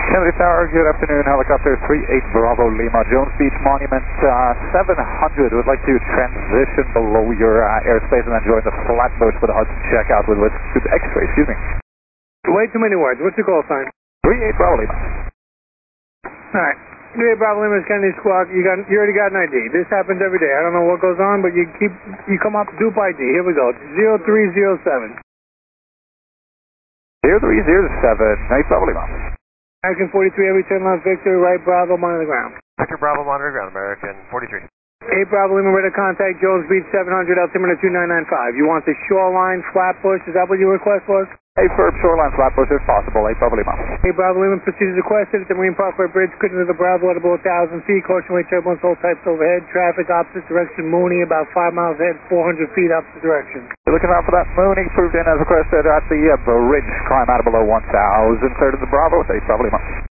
Kennedy Tower, good afternoon. Helicopter 38 Bravo Lima, Jones Beach Monument 700. Would like to transition below your airspace and then join the Flatbush for the Hudson checkout with X-ray, excuse me. Way too many words. What's your call sign? 38 Bravo Lima. Alright. 38 Bravo Lima is Kennedy Squawk. You already got an ID. This happens every day. I don't know what goes on, but you come up dupe ID. Here we go. 0307. 0307, 8 Bravo Lima. American 43, every turn left, Victor, right Bravo, monitor ground. Victor Bravo, monitor ground, American 43. 8 Bravo Lima, radar contact, Jones Beach 700, altimeter 2995. You want the shoreline Flatbush, is that what your request was? Hey, Ferb, shoreline Flatbush if possible, 8 Bravo Lima. 8 Bravo Lima, procedures requested at the Marine Parkway Bridge, couldn't the Bravo at about 1,000 feet, caution wave turbulence, all types overhead, traffic opposite direction, Mooney, about 5 miles ahead, 400 feet opposite direction. You're looking out for that Mooney, approved in as requested at the bridge, climb out of below 1,000, clear to the Bravo, 8 Bravo Lima.